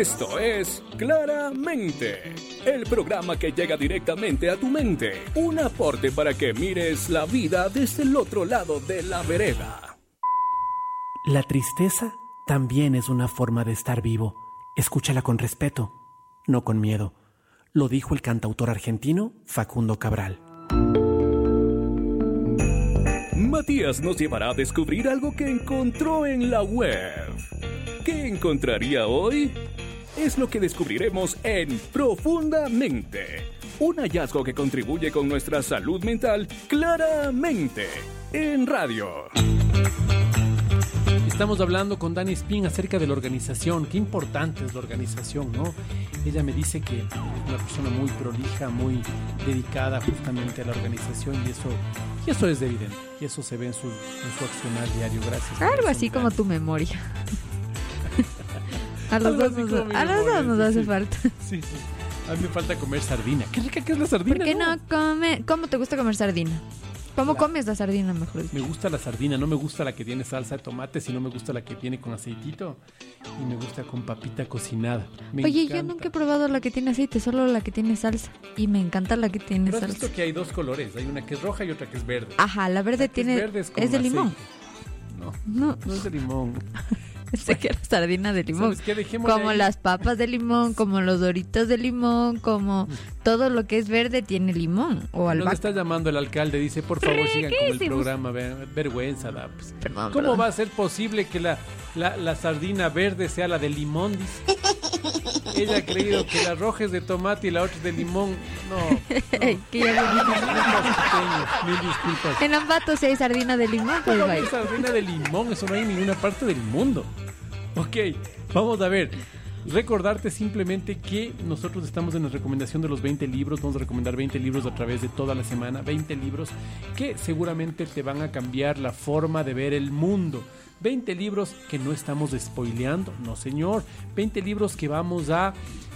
Esto es Claramente, el programa que llega directamente a tu mente. Un aporte para que mires la vida desde el otro lado de la vereda. La tristeza también es una forma de estar vivo. Escúchala con respeto, no con miedo. Lo dijo el cantautor argentino Facundo Cabral. Matías nos llevará a descubrir algo que encontró en la web. ¿Qué encontraría hoy? Es lo que descubriremos en Profundamente. Un hallazgo que contribuye con nuestra salud mental claramente en radio. Estamos hablando con Dani Spin acerca de la organización. Qué importante es la organización, ¿no? Ella me dice que es una persona muy prolija, muy dedicada justamente a la organización y eso es evidente. Y eso se ve en su accionar diario. Gracias. Algo así como tu memoria. A los dos nos hace falta. Sí. A mí me falta comer sardina. Qué rica que es la sardina. ¿Por qué no come? ¿Cómo te gusta comer sardina? ¿Cómo comes la sardina, mejor dicho? Me gusta la sardina, no me gusta la que tiene salsa de tomate, sino me gusta la que tiene con aceitito y me gusta con papita cocinada. Oye, yo nunca he probado la que tiene aceite, solo la que tiene salsa. Y me encanta la que tiene salsa. Pero has visto que hay dos colores, hay una que es roja y otra que es verde. Ajá, la verde tiene... ¿Es de limón? No es de limón. Pensé que era sardina de limón. Como las papas de limón, como los Doritos de limón, como todo lo que es verde tiene limón o albahaca. ¿Dónde está llamando el alcalde? Dice, por favor, sigan con el programa. Vergüenza da. Pues. ¿Cómo va a ser posible que la sardina verde sea la de limón? Dice. Ella ha creído que la roja es de tomate y la otra es de limón. No. Que Mil disculpas. En Ambato si hay sardina de limón, pues no hay sardina de limón, eso no hay en ninguna parte del mundo. Ok, vamos a ver. Recordarte simplemente que nosotros estamos en la recomendación de los 20 libros. Vamos a recomendar 20 libros a través de toda la semana. 20 libros que seguramente te van a cambiar la forma de ver el mundo. 20 libros que no estamos spoileando, no señor. 20 libros que vamos a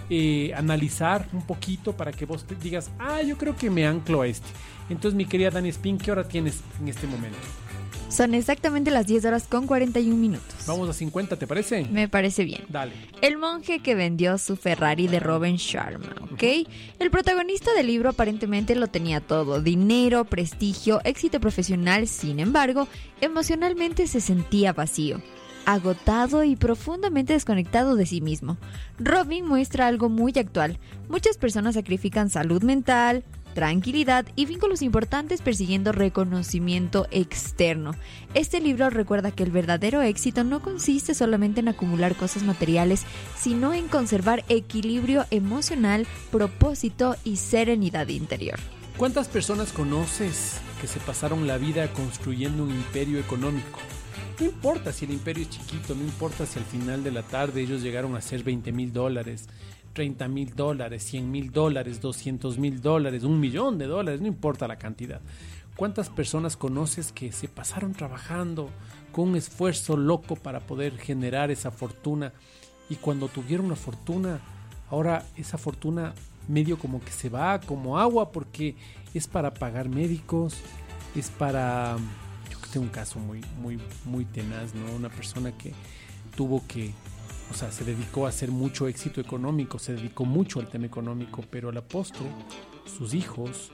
analizar un poquito para que vos te digas, yo creo que me anclo a este. Entonces, mi querida Dani Spin, ¿qué hora tienes en este momento? Son exactamente las 10 horas con 41 minutos. Vamos a 50, ¿te parece? Me parece bien. Dale. El monje que vendió su Ferrari de Robin Sharma, ¿ok? El protagonista del libro aparentemente lo tenía todo: dinero, prestigio, éxito profesional. Sin embargo, emocionalmente se sentía vacío, agotado y profundamente desconectado de sí mismo. Robin muestra algo muy actual. Muchas personas sacrifican salud mental, tranquilidad y vínculos importantes persiguiendo reconocimiento externo. Este libro recuerda que el verdadero éxito no consiste solamente en acumular cosas materiales, sino en conservar equilibrio emocional, propósito y serenidad interior. ¿Cuántas personas conoces que se pasaron la vida construyendo un imperio económico? No importa si el imperio es chiquito, no importa si al final de la tarde ellos llegaron a ser $20,000, $30,000, $100,000, $200,000, $1,000,000, no importa la cantidad. ¿Cuántas personas conoces que se pasaron trabajando con un esfuerzo loco para poder generar esa fortuna? Y cuando tuvieron la fortuna, ahora esa fortuna medio como que se va como agua porque es para pagar médicos, es para... Yo que tengo un caso muy tenaz, ¿no? Una persona que tuvo que... O sea, se dedicó a hacer mucho éxito económico, se dedicó mucho al tema económico, pero a la postre, sus hijos,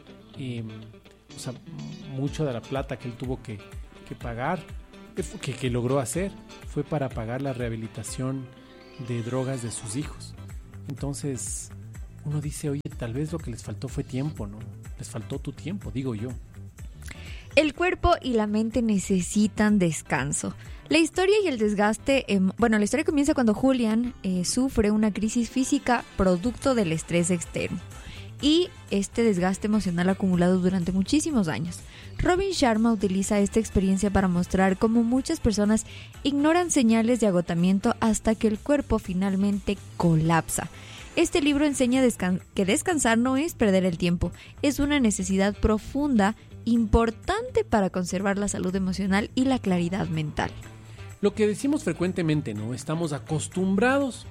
o sea, mucho de la plata que él tuvo que pagar, que logró hacer, fue para pagar la rehabilitación de drogas de sus hijos. Entonces, uno dice, oye, tal vez lo que les faltó fue tiempo, ¿no? Les faltó tu tiempo, digo yo. El cuerpo y la mente necesitan descanso. La historia y el desgaste... la historia comienza cuando Julian sufre una crisis física producto del estrés externo y este desgaste emocional acumulado durante muchísimos años. Robin Sharma utiliza esta experiencia para mostrar cómo muchas personas ignoran señales de agotamiento hasta que el cuerpo finalmente colapsa. Este libro enseña que descansar no es perder el tiempo, es una necesidad profunda, importante para conservar la salud emocional y la claridad mental. Lo que decimos frecuentemente, ¿no? Estamos acostumbrados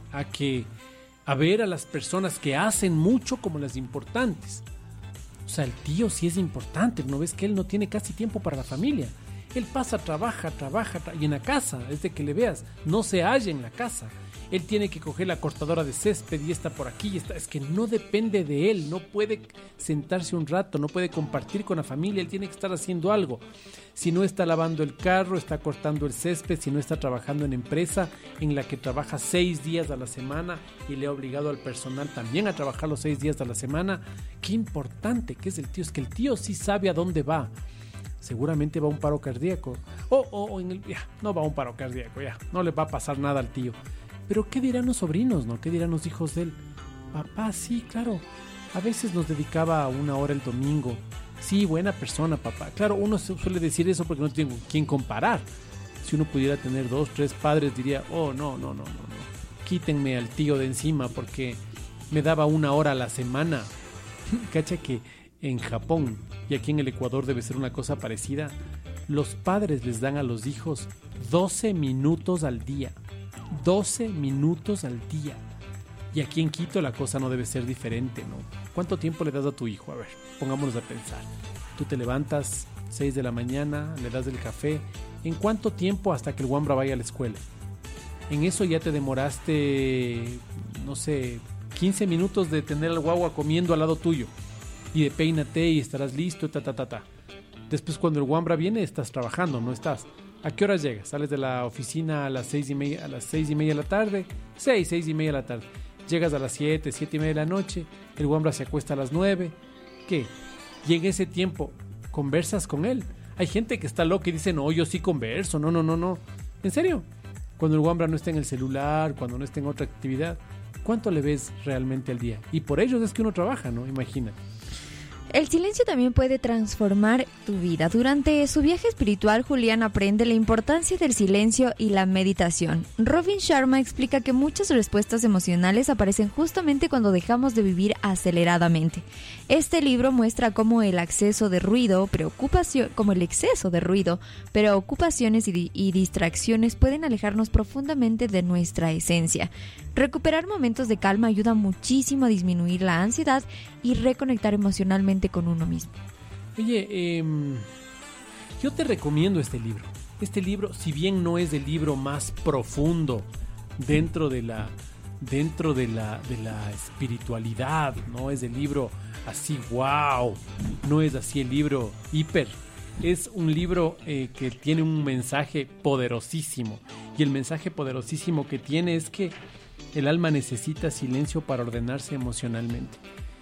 a ver a las personas que hacen mucho como las importantes. O sea, el tío sí es importante, ¿no ves que él no tiene casi tiempo para la familia? Él pasa, trabaja, y en la casa, desde que le veas, no se halla en la casa. Él tiene que coger la cortadora de césped y está por aquí, es que no depende de él, no puede sentarse un rato, no puede compartir con la familia, él tiene que estar haciendo algo. Si no está lavando el carro, está cortando el césped, si no está trabajando en empresa en la que trabaja 6 días a la semana y le ha obligado al personal también a trabajar los 6 días a la semana, qué importante que es el tío, es que el tío sí sabe a dónde va. Seguramente va a un paro cardíaco, no va a un paro cardíaco, no le va a pasar nada al tío. Pero ¿qué dirán los sobrinos, no? ¿Qué dirán los hijos de él? Papá, sí, claro, a veces nos dedicaba 1 hora el domingo. Sí, buena persona, papá. Claro, uno suele decir eso porque no tiene con quién comparar. Si uno pudiera tener 2, 3 padres, diría, no. Quítenme al tío de encima porque me daba 1 hora a la semana. Cacha que en Japón y aquí en el Ecuador debe ser una cosa parecida. Los padres les dan a los hijos 12 minutos al día. 12 minutos al día. Y aquí en Quito la cosa no debe ser diferente, ¿no? ¿Cuánto tiempo le das a tu hijo? A ver, pongámonos a pensar. Tú te levantas 6 de la mañana, le das el café. ¿En cuánto tiempo hasta que el guambra vaya a la escuela? En eso ya te demoraste, 15 minutos de tener al guagua comiendo al lado tuyo. Y de peínate y estarás listo, Después cuando el guambra viene estás trabajando, no estás. ¿A qué horas llegas? ¿Sales de la oficina a las 6:30, a las 6:30 de la tarde? 6:30 de la tarde. Llegas a las 7:30 de la noche, el guambra se acuesta a las 9. ¿Qué? Y en ese tiempo, ¿conversas con él? Hay gente que está loca y dice, no, yo sí converso, no. ¿En serio? Cuando el guambra no está en el celular, cuando no está en otra actividad, ¿cuánto le ves realmente al día? Y por ello es que uno trabaja, ¿no? Imagina. El silencio también puede transformar tu vida. Durante su viaje espiritual, Julián aprende la importancia del silencio y la meditación. Robin Sharma explica que muchas respuestas emocionales aparecen justamente cuando dejamos de vivir aceleradamente. Este libro muestra cómo el exceso de ruido, preocupaciones y distracciones pueden alejarnos profundamente de nuestra esencia. Recuperar momentos de calma ayuda muchísimo a disminuir la ansiedad y reconectar emocionalmente con uno mismo. Oye, yo te recomiendo este libro. Este libro, si bien no es el libro más profundo dentro de la espiritualidad, no es el libro así, wow, no es así el libro hiper. Es un libro que tiene un mensaje poderosísimo. Y el mensaje poderosísimo que tiene es que el alma necesita silencio para ordenarse emocionalmente.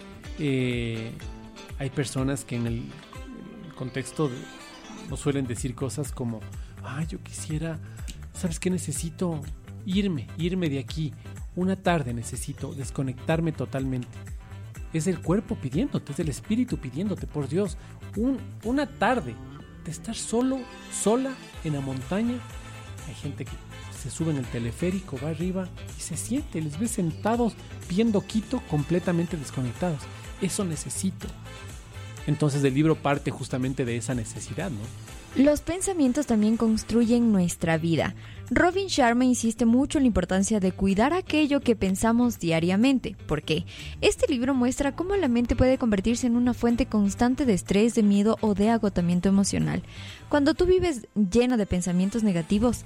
Hay personas que en el contexto nos suelen decir cosas como, yo quisiera, ¿sabes qué? Necesito irme de aquí. Una tarde necesito desconectarme totalmente. Es el cuerpo pidiéndote, es el espíritu pidiéndote, por Dios. Una tarde de estar sola en la montaña. Hay gente que se sube en el teleférico, va arriba y se siente, les ves sentados viendo Quito completamente desconectados. Eso necesito. Entonces el libro parte justamente de esa necesidad, ¿no? Los pensamientos también construyen nuestra vida. Robin Sharma insiste mucho en la importancia de cuidar aquello que pensamos diariamente. ¿Por qué? Este libro muestra cómo la mente puede convertirse en una fuente constante de estrés, de miedo o de agotamiento emocional. Cuando tú vives lleno de pensamientos negativos,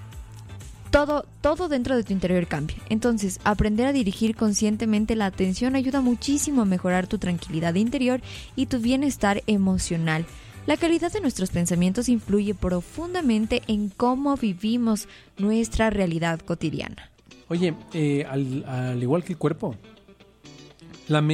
todo dentro de tu interior cambia. Entonces, aprender a dirigir conscientemente la atención ayuda muchísimo a mejorar tu tranquilidad interior y tu bienestar emocional. La calidad de nuestros pensamientos influye profundamente en cómo vivimos nuestra realidad cotidiana. Oye, al igual que el cuerpo, la mente